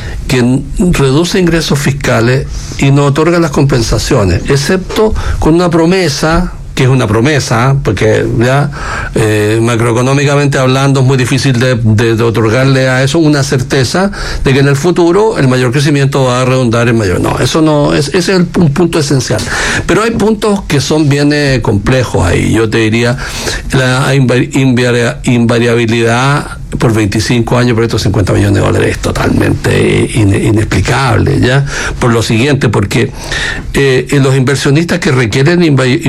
que reduce ingresos fiscales y no otorga las compensaciones, excepto con una promesa, que es una promesa, porque ya eh, macroeconómicamente hablando es muy difícil de, de, de otorgarle a eso una certeza de que en el futuro el mayor crecimiento va a redundar en mayor. No, eso no, es, ese es el, un punto esencial. Pero hay puntos que son bien eh, complejos ahí. Yo te diría, la invari, invariabilidad por veinticinco años por estos cincuenta millones de dólares es totalmente in, inexplicable, ¿ya? Por lo siguiente, porque eh, los inversionistas que requieren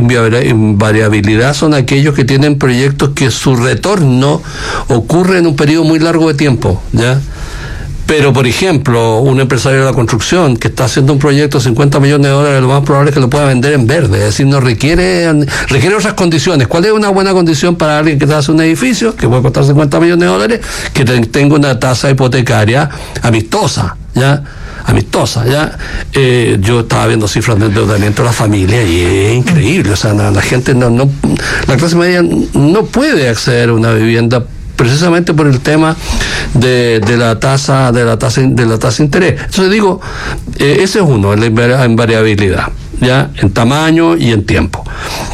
invariabilidad son aquellos que tienen proyectos que su retorno ocurre en un periodo muy largo de tiempo, ¿ya? Pero, por ejemplo, un empresario de la construcción que está haciendo un proyecto de cincuenta millones de dólares, lo más probable es que lo pueda vender en verde. Es decir, no requiere, requiere otras condiciones. ¿Cuál es una buena condición para alguien que hace un edificio que puede costar cincuenta millones de dólares? Que tenga una tasa hipotecaria amistosa, ¿ya? amistosa, ¿ya? Eh, yo estaba viendo cifras de endeudamiento de la familia y es increíble. O sea, la, la gente no, no, la clase media no puede acceder a una vivienda precisamente por el tema de, de la tasa de la tasa de la tasa de interés. Entonces digo, eh, ese es uno, la invariabilidad, ya en tamaño y en tiempo.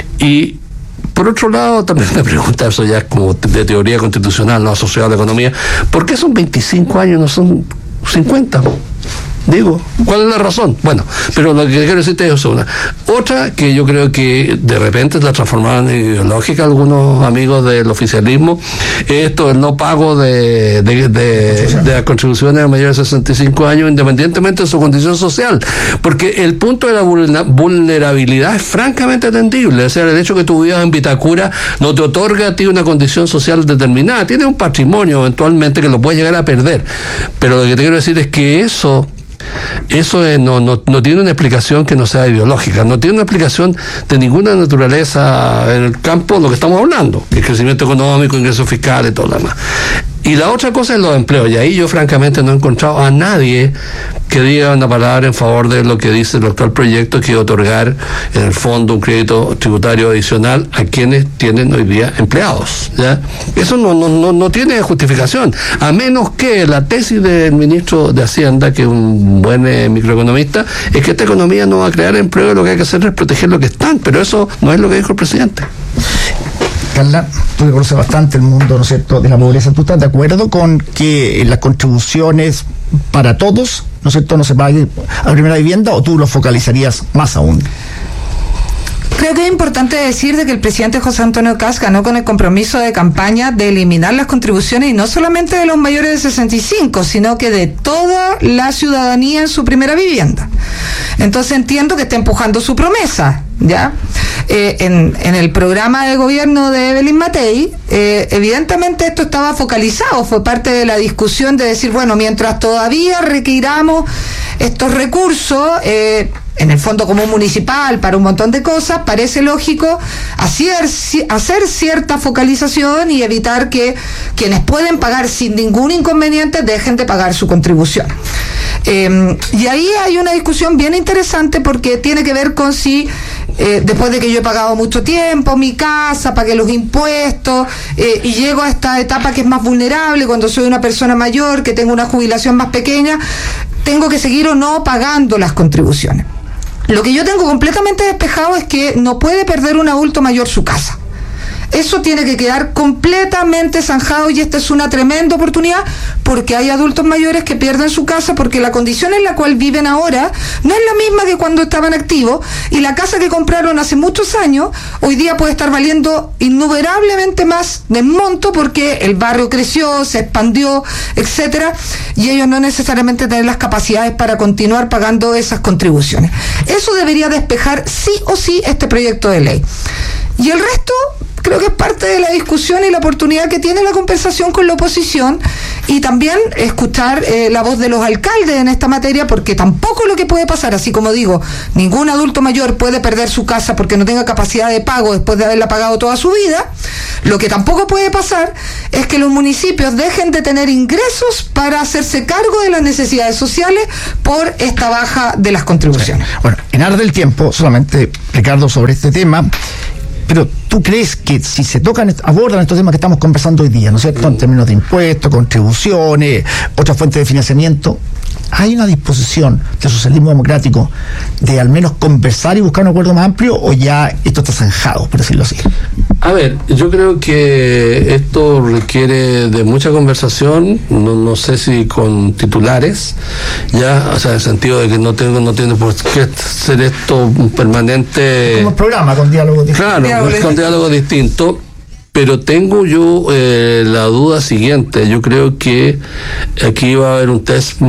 Y por otro lado, también me pregunta, eso ya es como de teoría constitucional, no asociado a la economía, ¿por qué son veinticinco años, no son cincuenta? Digo, ¿cuál es la razón? Bueno, pero lo que quiero decirte es una. Otra que yo creo que de repente la transformaron en ideológica algunos amigos del oficialismo, esto, el no pago de, de, de, de las contribuciones a mayores de sesenta y cinco años, independientemente de su condición social. Porque el punto de la vulnerabilidad es francamente atendible. O sea, el hecho que tú vivas en Vitacura no te otorga a ti una condición social determinada. Tienes un patrimonio eventualmente que lo puedes llegar a perder. Pero lo que te quiero decir es que eso Eso es, no, no, no tiene una explicación que no sea ideológica, no tiene una explicación de ninguna naturaleza en el campo de lo que estamos hablando, que es crecimiento económico, ingresos fiscales y todo lo demás. Y la otra cosa es los empleos, y ahí yo francamente no he encontrado a nadie que diga una palabra en favor de lo que dice el actual proyecto, que otorgar en el fondo un crédito tributario adicional a quienes tienen hoy día empleados, ¿ya? Eso no, no, no, no tiene justificación, a menos que la tesis del ministro de Hacienda, que es un buen eh, microeconomista, es que esta economía no va a crear empleo, lo que hay que hacer es proteger lo que están, pero eso no es lo que dijo el presidente. Carla, tú que conoces bastante el mundo, ¿no es cierto?, de la pobreza. ¿Tú estás de acuerdo con que las contribuciones para todos, ¿no es cierto?, no se pague a la primera vivienda, o tú lo focalizarías más aún? Creo que es importante decir de que el presidente José Antonio Kast ganó con el compromiso de campaña de eliminar las contribuciones, y no solamente de los mayores de sesenta y cinco, sino que de toda la ciudadanía en su primera vivienda. Entonces entiendo que está empujando su promesa, ¿ya? Eh, en, en el programa de gobierno de Evelyn Matei, eh, evidentemente esto estaba focalizado, fue parte de la discusión de decir, bueno, mientras todavía requiramos estos recursos, eh, en el Fondo Común Municipal para un montón de cosas, parece lógico hacer, hacer cierta focalización y evitar que quienes pueden pagar sin ningún inconveniente dejen de pagar su contribución. Eh, y ahí hay una discusión bien interesante, porque tiene que ver con si eh, después de que yo he pagado mucho tiempo mi casa, pagué los impuestos eh, y llego a esta etapa que es más vulnerable, cuando soy una persona mayor, que tengo una jubilación más pequeña, tengo que seguir o no pagando las contribuciones. Lo que yo tengo completamente despejado es que no puede perder un adulto mayor su casa. Eso tiene que quedar completamente zanjado, y esta es una tremenda oportunidad, porque hay adultos mayores que pierden su casa porque la condición en la cual viven ahora no es la misma que cuando estaban activos, y la casa que compraron hace muchos años hoy día puede estar valiendo innumerablemente más de monto, porque el barrio creció, se expandió, etcétera, y ellos no necesariamente tienen las capacidades para continuar pagando esas contribuciones. Eso debería despejar sí o sí este proyecto de ley. Y el resto, creo que es parte de la discusión y la oportunidad que tiene la conversación con la oposición, y también escuchar eh, la voz de los alcaldes en esta materia, porque tampoco lo que puede pasar, así como digo, ningún adulto mayor puede perder su casa porque no tenga capacidad de pago después de haberla pagado toda su vida. Lo que tampoco puede pasar es que los municipios dejen de tener ingresos para hacerse cargo de las necesidades sociales por esta baja de las contribuciones. Sí. Bueno, en aras del tiempo, solamente, Ricardo, sobre este tema, pero ¿tú crees que si se tocan, abordan estos temas que estamos conversando hoy día, ¿no es cierto?, en términos de impuestos, contribuciones, otras fuentes de financiamiento, hay una disposición del socialismo democrático de al menos conversar y buscar un acuerdo más amplio, o ya esto está zanjado, por decirlo así? A ver, yo creo que esto requiere de mucha conversación, no, no sé si con titulares, ya, o sea, en el sentido de que no tengo, no tiene por qué ser esto un permanente... Como el programa, con diálogo distinto. Claro, diálogo. con diálogo distinto. Pero tengo yo eh, la duda siguiente. Yo creo que aquí va a haber un test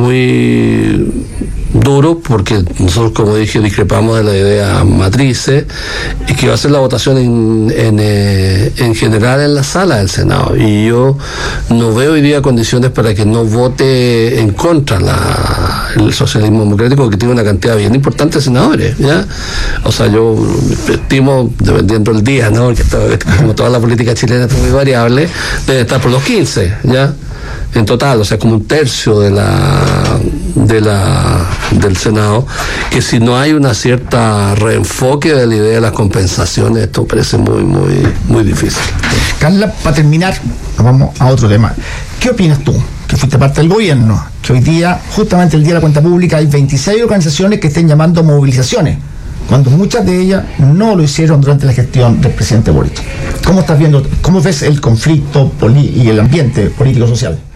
muy duro, porque nosotros, como dije, discrepamos de la idea matrices, y que va a ser la votación en, en, eh, en general en la sala del Senado. Y yo no veo hoy día condiciones para que no vote en contra la, el socialismo democrático, que tiene una cantidad bien importante de senadores, ¿ya? O sea, yo estimo, dependiendo del día, ¿no?, porque todo, como toda la política chilena es muy variable, debe estar por los quince, ¿ya? En total, o sea, como un tercio de la de la del Senado, que si no hay una cierta reenfoque de la idea de las compensaciones, esto parece muy, muy, muy difícil. Carla, para terminar, nos vamos a otro tema. ¿Qué opinas tú, que fuiste parte del gobierno, que hoy día, justamente el día de la cuenta pública, hay veintiséis organizaciones que estén llamando a movilizaciones, cuando muchas de ellas no lo hicieron durante la gestión del presidente Boric? ¿Cómo estás viendo, cómo ves el conflicto poli- y el ambiente político-social?